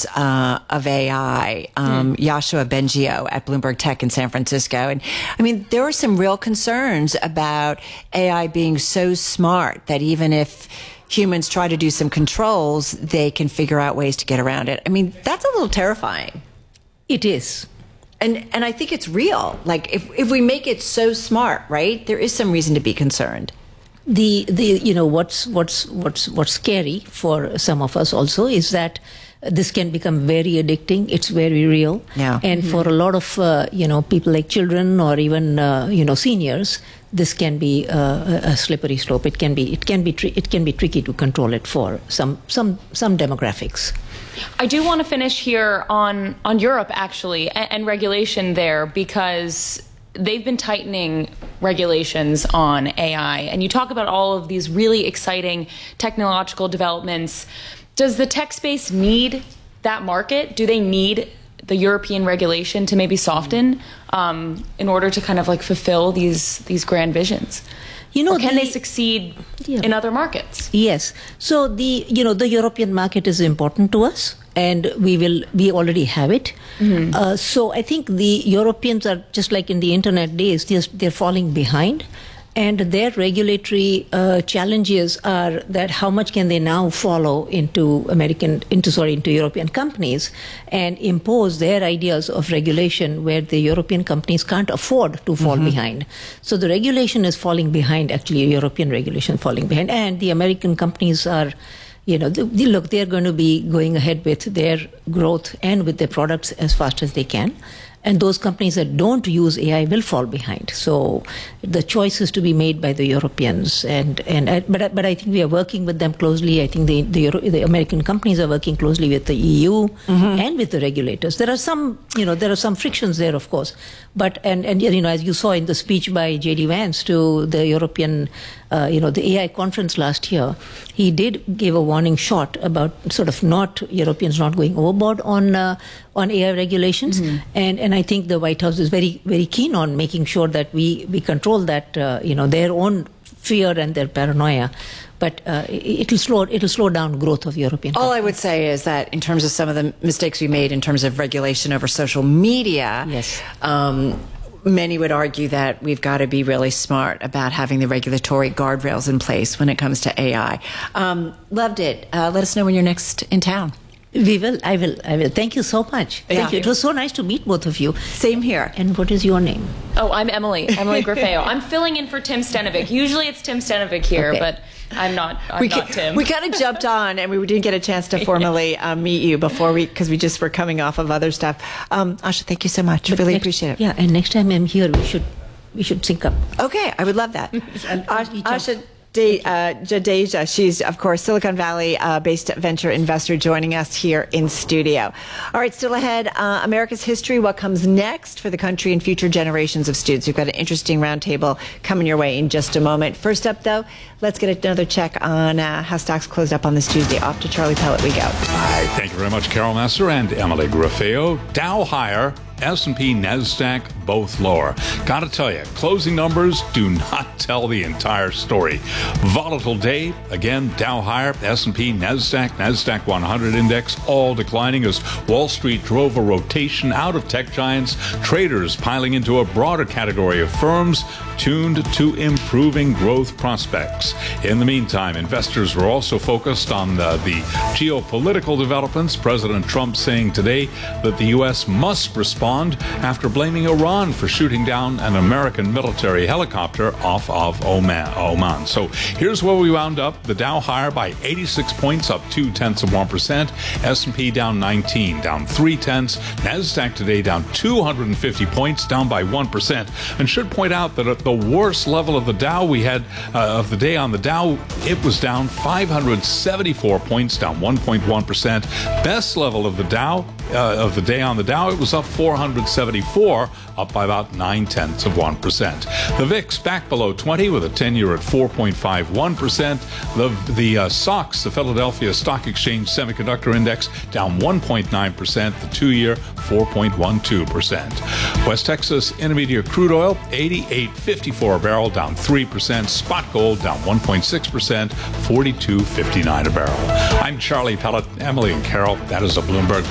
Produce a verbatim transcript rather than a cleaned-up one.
experts uh, of A I, um, mm. Yoshua Bengio at Bloomberg Tech in San Francisco. And I mean, there were some real concerns about A I being so smart that even if humans try to do some controls, they can figure out ways to get around it. I mean, that's a little terrifying. It is. And and I think it's real. Like, if, if we make it so smart, right, there is some reason to be concerned. The the you know what's what's what's what's scary for some of us also is that this can become very addicting. It's very real. Yeah. And mm-hmm. for a lot of uh, you know people like children or even uh, you know seniors, this can be uh, a slippery slope. It can be it can be tri- it can be tricky to control it for some some some demographics. I do want to finish here on on Europe actually and, and regulation there, because they've been tightening regulations on A I, and you talk about all of these really exciting technological developments. Does the tech space need that market? Do they need the European regulation to maybe soften um, in order to kind of like fulfill these these grand visions? You know, or can the, they succeed yeah. in other markets? Yes. So the you know the European market is important to us, and we will we already have it. Mm-hmm. Uh, so I think the Europeans are just like in the internet days; they're, they're falling behind, and their regulatory uh, challenges are that how much can they now follow into American into sorry into European companies and impose their ideas of regulation where the European companies can't afford to fall mm-hmm. behind. So the regulation is falling behind, actually European regulation falling behind, and the American companies are, you know, the, the, look, they're going to be going ahead with their growth and with their products as fast as they can. And those companies that don't use A I will fall behind. So the choice is to be made by the Europeans. And, and I, but, but I think we are working with them closely. I think the, the, Euro, the American companies are working closely with the E U mm-hmm. and with the regulators. There are some, you know, there are some frictions there, of course. But, and, and you know, as you saw in the speech by J D Vance to the European, uh, you know, the A I conference last year, he did give a warning shot about sort of not, Europeans not going overboard on, uh, on A I regulations. Mm-hmm. And, and I think the White House is very, very keen on making sure that we, we control that, uh, you know, their own fear and their paranoia. But uh, it'll slow it'll slow down growth of European All companies. I would say is that in terms of some of the mistakes we made in terms of regulation over social media, yes. um, many would argue that we've got to be really smart about having the regulatory guardrails in place when it comes to A I. Um, loved it. Uh, let us know when you're next in town. We will. I will. I will. Thank you so much. Thank yeah. you. It was so nice to meet both of you. Same here. And what is your name? Oh, I'm Emily. Emily Grafeo. I'm filling in for Tim Stenovic. Usually it's Tim Stenovic here, okay. but I'm not. I'm we not ca- Tim. We kind of jumped on, and we didn't get a chance to formally uh, meet you before we, because we just were coming off of other stuff. Um, Asha, thank you so much. But really next, appreciate it. Yeah, and next time I'm here, we should we should sync up. Okay, I would love that. Asha De, uh, Jadeja, she's, of course, Silicon Valley-based uh, venture investor joining us here in studio. All right, still ahead, uh, America's history, what comes next for the country and future generations of students. We've got an interesting roundtable coming your way in just a moment. First up, though, let's get another check on uh, how stocks closed up on this Tuesday. Off to Charlie Pellet we go. Hi, thank you very much, Carol Massar and Emily Grafeo. Dow higher, S and P, NASDAQ, both lower. Gotta tell you, closing numbers do not tell the entire story. Volatile day, again, Dow higher, S and P, NASDAQ, NASDAQ one hundred index, all declining as Wall Street drove a rotation out of tech giants, traders piling into a broader category of firms tuned to improving growth prospects. In the meantime, investors were also focused on the, the geopolitical developments. President Trump saying today that the U S must respond after blaming Iran for shooting down an American military helicopter off of Oman. Oman. So here's where we wound up. The Dow higher by eighty-six points, up two tenths of one percent. S and P down nineteen, down three tenths. NASDAQ today down two hundred fifty points, down by one percent. And should point out that at the worst level of the Dow we had uh, of the day on the Dow, it was down five hundred seventy-four points, down one point one percent. Best level of the Dow uh, of the day on the Dow, it was up four hundred seventy-four, up by about nine tenths of one percent. The V I X back below twenty with a ten-year at four point five one percent. The the uh, S O X, the Philadelphia Stock Exchange Semiconductor Index, down one point nine percent. The two-year four point one two percent. West Texas Intermediate crude oil eighty-eight fifty-four a barrel, down three percent. Spot gold down one point six percent, forty-two fifty-nine a barrel. I'm Charlie Pellet, Emily and Carol. That is a Bloomberg